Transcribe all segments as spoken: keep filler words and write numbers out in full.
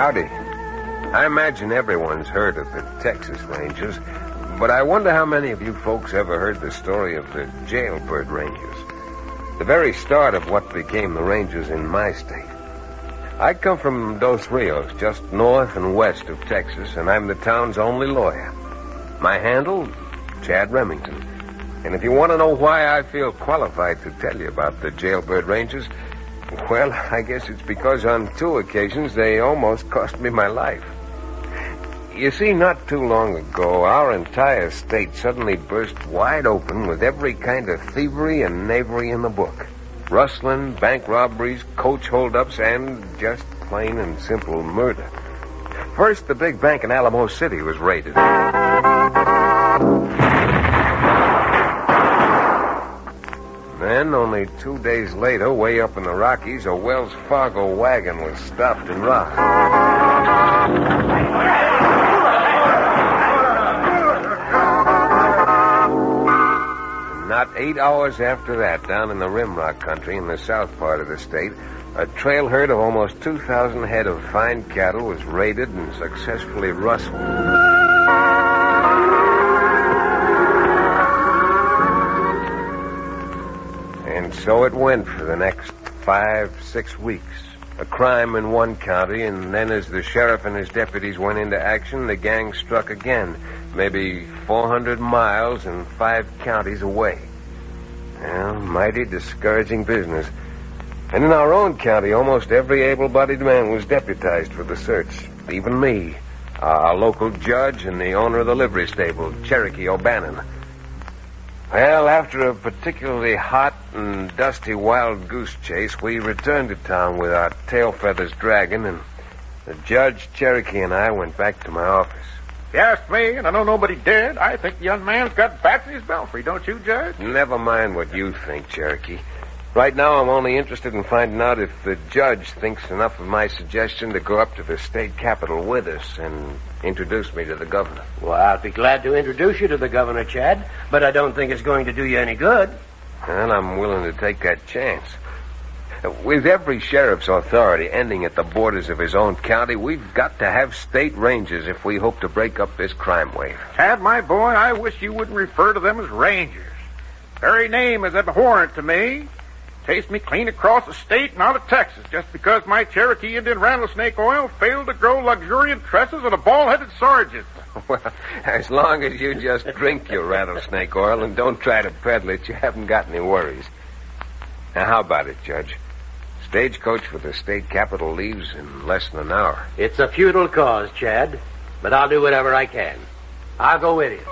Howdy. I imagine everyone's heard of the Texas Rangers, but I wonder how many of you folks ever heard the story of the Jailbird Rangers, the very start of what became the Rangers in my state. I come from Dos Rios, just north and west of Texas, and I'm the town's only lawyer. My handle, Chad Remington. And if you want to know why I feel qualified to tell you about the Jailbird Rangers, well, I guess it's because on two occasions they almost cost me my life. You see, not too long ago, our entire state suddenly burst wide open with every kind of thievery and knavery in the book. Rustling, bank robberies, coach holdups, and just plain and simple murder. First, the big bank in Alamo City was raided. Then, only two days later, way up in the Rockies, a Wells Fargo wagon was stopped and robbed. Not eight hours after that, down in the Rimrock country in the south part of the state, a trail herd of almost two thousand head of fine cattle was raided and successfully rustled. And so it went for the next five, six weeks. A crime in one county, and then as the sheriff and his deputies went into action, the gang struck again, maybe four hundred miles and five counties away. Well, mighty discouraging business. And in our own county, almost every able-bodied man was deputized for the search. Even me, our local judge, and the owner of the livery stable, Cherokee O'Bannon. Well, after a particularly hot and dusty wild goose chase, we returned to town with our tail feathers dragging, and the judge, Cherokee, and I went back to my office. If you ask me, and I know nobody did, I think the young man's got bats in his belfry, don't you, Judge? Never mind what you think, Cherokee. Right now, I'm only interested in finding out if the judge thinks enough of my suggestion to go up to the state capitol with us and introduce me to the governor. Well, I'll be glad to introduce you to the governor, Chad, but I don't think it's going to do you any good. Well, I'm willing to take that chance. With every sheriff's authority ending at the borders of his own county, we've got to have state rangers if we hope to break up this crime wave. Chad, my boy, I wish you wouldn't refer to them as rangers. Very name is abhorrent to me. Chased me clean across the state and out of Texas just because my Cherokee Indian rattlesnake oil failed to grow luxuriant tresses on a bald-headed sergeant. Well, as long as you just drink your rattlesnake oil and don't try to peddle it, you haven't got any worries. Now, how about it, Judge? Stagecoach for the state capitol leaves in less than an hour. It's a futile cause, Chad, but I'll do whatever I can. I'll go with you.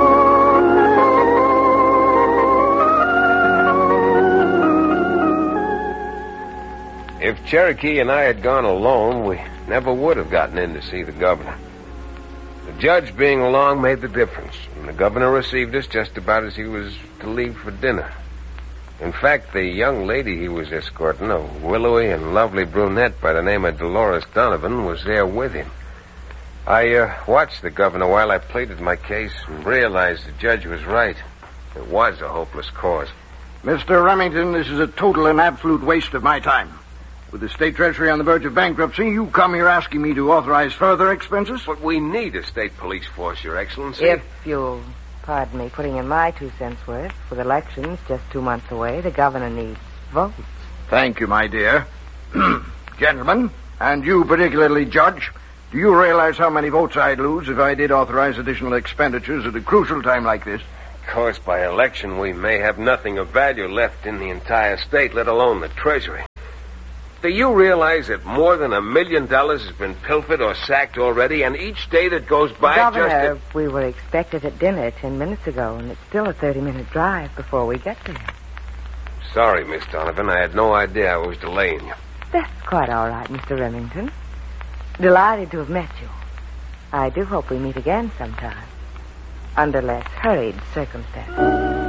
If Cherokee and I had gone alone, we never would have gotten in to see the governor. The judge being along made the difference, and the governor received us just about as he was to leave for dinner. In fact, the young lady he was escorting, a willowy and lovely brunette by the name of Dolores Donovan, was there with him. I uh, watched the governor while I pleaded my case and realized the judge was right. It was a hopeless cause. Mister Remington, this is a total and absolute waste of my time. With the state treasury on the verge of bankruptcy, you come here asking me to authorize further expenses? But we need a state police force, Your Excellency. If you'll pardon me putting in my two cents worth, with elections just two months away, the governor needs votes. Thank you, my dear. Gentlemen, and you particularly, Judge, do you realize how many votes I'd lose if I did authorize additional expenditures at a crucial time like this? Of course, by election, we may have nothing of value left in the entire state, let alone the treasury. Do you realize that more than a million dollars has been pilfered or sacked already, and each day that goes by Governor, just... we were expected at dinner ten minutes ago, and it's still a thirty-minute drive before we get there. Sorry, Miss Donovan. I had no idea I was delaying you. That's quite all right, Mister Remington. Delighted to have met you. I do hope we meet again sometime, under less hurried circumstances.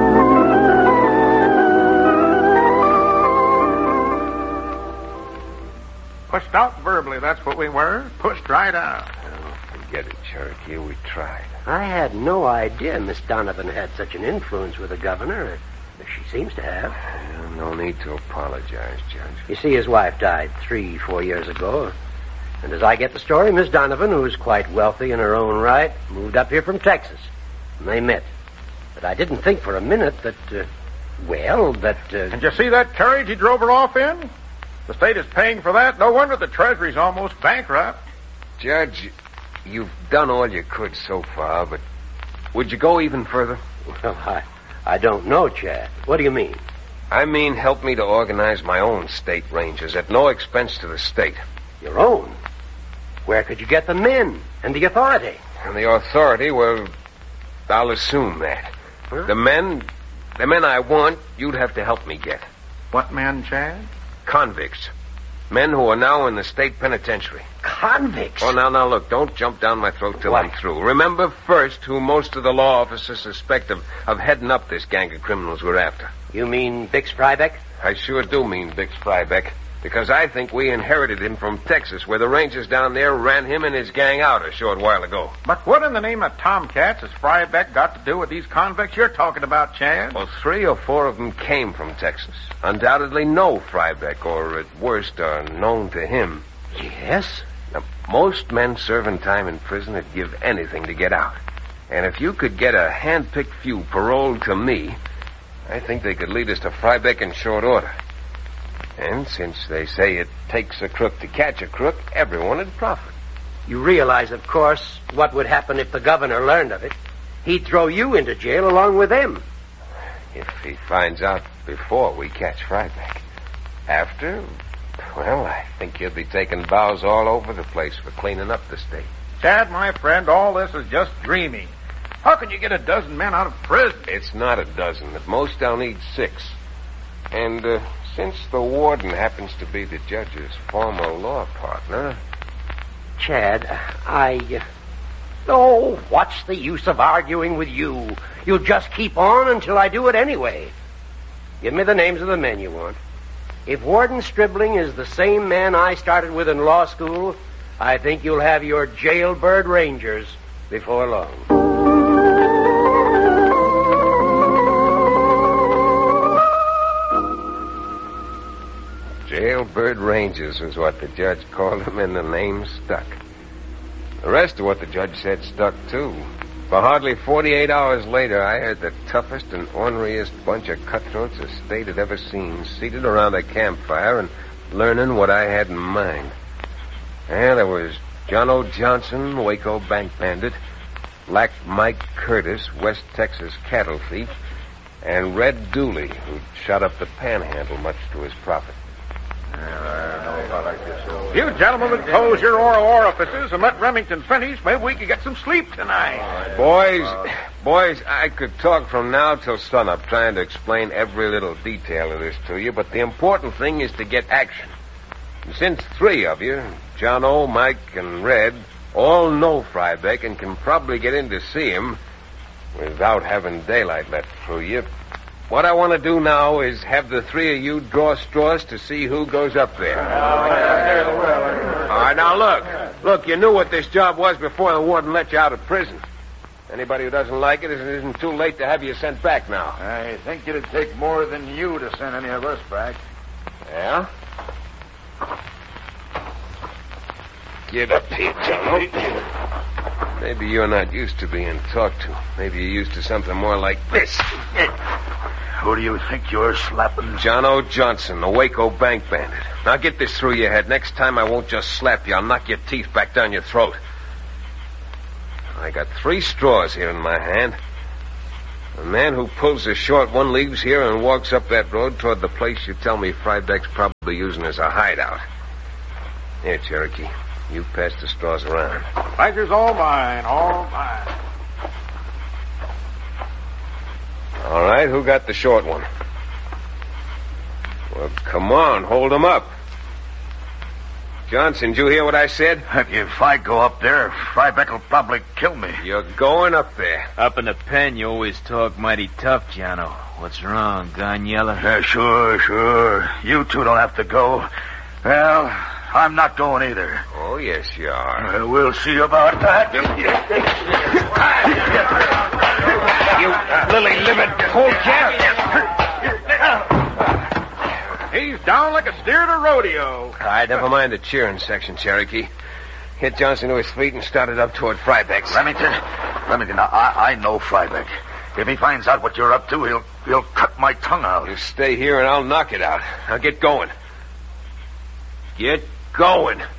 Pushed out verbally, that's what we were. Pushed right out. Oh, forget it, Cherokee. We tried. I had no idea Miss Donovan had such an influence with the governor. She seems to have. Well, no need to apologize, Judge. You see, his wife died three, four years ago. And as I get the story, Miss Donovan, who is quite wealthy in her own right, moved up here from Texas. And they met. But I didn't think for a minute that, uh, well, that... Uh... Did you see that carriage he drove her off in? The state is paying for that. No wonder the Treasury's almost bankrupt. Judge, you've done all you could so far, but would you go even further? Well, I, I don't know, Chad. What do you mean? I mean, help me to organize my own state rangers at no expense to the state. Your own? Where could you get the men and the authority? And the authority, well, I'll assume that. Huh? The men, the men I want, you'd have to help me get. What men, Chad? Convicts. Men who are now in the state penitentiary. Convicts? Oh, now, now, look, don't jump down my throat till What? I'm through. Remember first who most of the law officers suspect of, of heading up this gang of criminals we're after. You mean Bix Frybeck? I sure do mean Bix Frybeck, because I think we inherited him from Texas, where the rangers down there ran him and his gang out a short while ago. But what in the name of Tomcats has Frybeck got to do with these convicts you're talking about, Chad? Well, three or four of them came from Texas. Undoubtedly know Frybeck, or at worst are known to him. Yes? Now, most men serving time in prison would give anything to get out. And if you could get a hand-picked few paroled to me, I think they could lead us to Frybeck in short order. And since they say it takes a crook to catch a crook, everyone would profit. You realize, of course, what would happen if the governor learned of it. He'd throw you into jail along with them. If he finds out before we catch Frybeck. After, well, I think he'll be taking vows all over the place for cleaning up the state. Chad, my friend, all this is just dreaming. How can you get a dozen men out of prison? It's not a dozen. At most, I'll need six. And uh, since the warden happens to be the judge's former law partner... Chad, I... Uh... Oh, what's the use of arguing with you? You'll just keep on until I do it anyway. Give me the names of the men you want. If Warden Stribling is the same man I started with in law school, I think you'll have your jailbird rangers before long. Jailbird Rangers was what the judge called them, and the name stuck. The rest of what the judge said stuck, too. For hardly forty-eight hours later, I heard the toughest and orneriest bunch of cutthroats the state had ever seen, seated around a campfire and learning what I had in mind. And there was John O. Johnson, Waco bank bandit, Black Mike Curtis, West Texas cattle thief, and Red Dooley, who'd shot up the Panhandle, much to his profit. You gentlemen would close your oral orifices and let Remington finish, maybe we could get some sleep tonight. Boys, boys, I could talk from now till sunup trying to explain every little detail of this to you, but the important thing is to get action. And since three of you, John O., Mike, and Red, all know Frybeck and can probably get in to see him without having daylight let through you, what I want to do now is have the three of you draw straws to see who goes up there. All right, now look. Look, you knew what this job was before the warden let you out of prison. Anybody who doesn't like it, it isn't too late to have you sent back now. I think it'd take more than you to send any of us back. Yeah? Get up here, John. Maybe you're not used to being talked to. Maybe you're used to something more like this. Who do you think you're slapping? John O. Johnson, the Waco bank bandit. Now get this through your head. Next time I won't just slap you. I'll knock your teeth back down your throat. I got three straws here in my hand. The man who pulls the short one leaves here and walks up that road toward the place you tell me Frybeck's probably using as a hideout. Here, Cherokee. You pass the straws around. Pleasure's all mine, all mine. All right, who got the short one? Well, come on, hold him up. Johnson, did you hear what I said? If I go up there, Frybeck will probably kill me. You're going up there. Up in the pen, you always talk mighty tough, Jono. What's wrong, Gone Yeller? Uh, sure, sure. You two don't have to go. Well, I'm not going either. Oh, yes, you are. Uh, we'll see about that. You lily-livered polecat. He's down like a steer at a rodeo. All right, never mind the cheering section, Cherokee. Hit Johnson to his feet and started up toward Frybeck's. Remington, Remington, I, I know Frybeck. If he finds out what you're up to, he'll he'll cut my tongue out. You stay here and I'll knock it out. Now get going. Get going.